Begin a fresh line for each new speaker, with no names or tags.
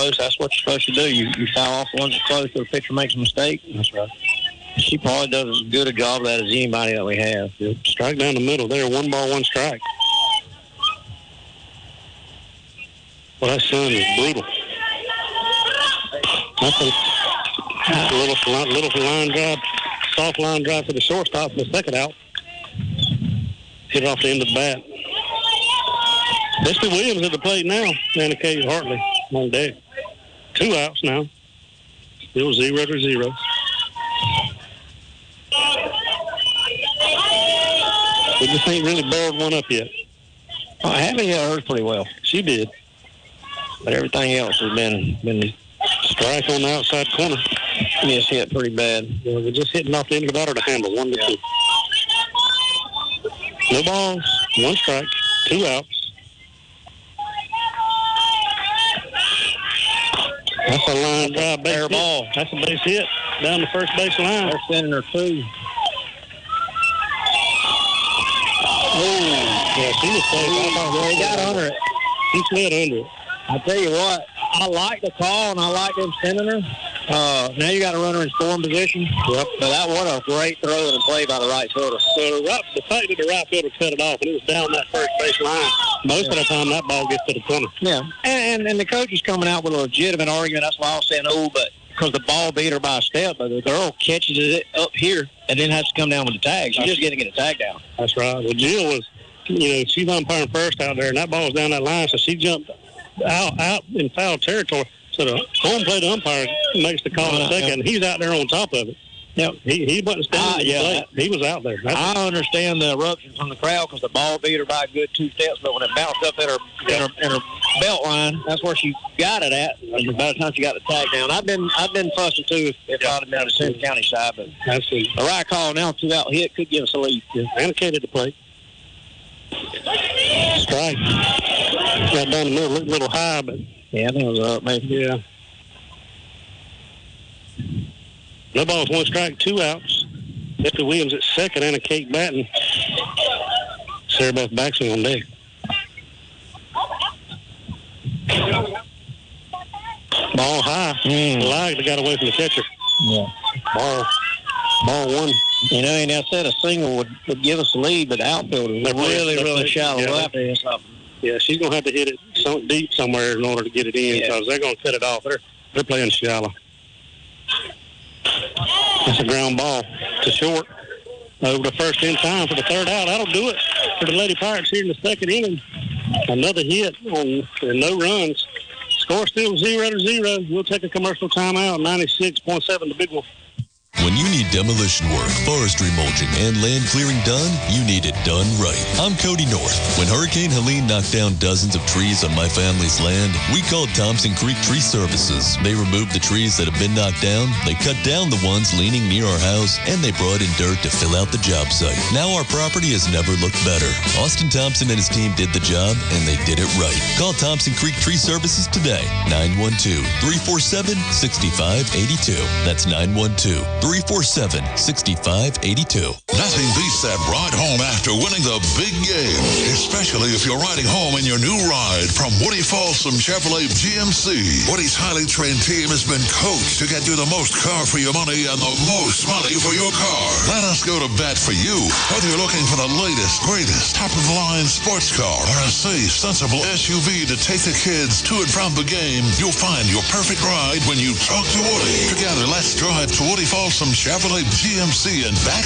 close, that's what you're supposed to do. You foul off one that's close, so the pitcher makes a mistake.
That's right.
She probably does as good a job of that as anybody that we have.
Yep. Strike down the middle there, 1 ball, 1 strike. Well, that sun is brutal. That's a little line drive, soft line drive to the shortstop for the second out. Hit it off the end of the bat. Misty Williams at the plate now. Anna Kate Hartley on deck. 2 outs now. Still 0-0. We just ain't really barreled one up yet.
Abby hit hers pretty well.
She did.
But everything else has been
strike on the outside corner.
Yes, hit pretty bad.
Yeah, we're just hitting off the end of the bat or the handle, 1-2. No balls, 1 strike, 2 outs. That's a line drive base hit.
Ball.
That's a base hit down the first base line.
They're sending her 2.
Oh, yeah, she was safe.
They got under it.
He slid under it.
I tell you what, I like the call and I like them sending her. Now you got a runner in scoring position.
Yep.
But what a great throw and play by the right fielder.
So the fact that the right fielder cut it off and it was down that first base line, most of the time that ball gets to the corner.
Yeah. And the coach is coming out with a legitimate argument. That's why I was saying, but because the ball beat her by a step, but the girl catches it up here and then has to come down with the tag. She's just getting to get a tag down.
That's right. Well, Jill was, she's umpiring first out there, and that ball was down that line, so she jumped out in foul territory. So the home plate umpire makes the call in second, and he's out there on top of it.
Yep.
He wasn't standing in the plate. He was out there.
I understand the eruption from the crowd because the ball beat her by a good 2 steps, but when it bounced up in her belt line, that's where she got it at. And by the time she got the tag down, I've been fussing too if I'd have been on the Central County side, but
absolutely.
The right call now, 2 out hit could give us a lead.
Yeah. Indicated the plate. Strike. Got down the middle, looked a little high, but
yeah, I think it was up, maybe.
Yeah. No balls, 1 strike, 2 outs. Misty Williams at second, Anna Kate batting. Sarah Beth Baxley on deck. Ball high. Lag that got away from the catcher.
Yeah.
Ball 1.
And I said a single would give us a lead, but the outfielders are really shallow left there.
Yeah, she's going to have to hit it so deep somewhere in order to get it in because they're going to cut it off. They're playing shallow. That's a ground ball to short. Over to first in time for the 3rd out. That'll do it for the Lady Pirates here in the 2nd inning. Another hit on no runs. Score still 0-0. We'll take a commercial timeout. 96.7 the big one.
When you need demolition work, forestry mulching, and land clearing done, you need it done right. I'm Cody North. When Hurricane Helene knocked down dozens of trees on my family's land, we called Thompson Creek Tree Services. They removed the trees that have been knocked down, they cut down the ones leaning near our house, and they brought in dirt to fill out the job site. Now our property has never looked better. Austin Thompson and his team did the job, and they did it right. Call Thompson Creek Tree Services today. 912-347-6582. That's 912-347-6582.
Nothing beats that ride home after winning the big game, especially if you're riding home in your new ride from Woody Folsom Chevrolet GMC. Woody's highly trained team has been coached to get you the most car for your money and the most money for your car. Let us go to bat for you. Whether you're looking for the latest, greatest, top-of-the-line sports car or a safe, sensible SUV to take the kids to and from the game, you'll find your perfect ride when you talk to Woody. Together, let's drive to Woody Folsom Chevrolet GMC and back